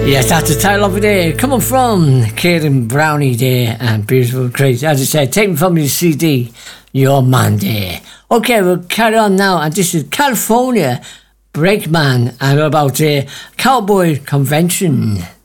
Yes, that's the title of it there. Coming from Kieran Brownie there and Beautiful Grace. As I said, taken from his CD, Your Man there. Okay, we'll carry on now. And this is California Brakeman and about Cowboy Convention.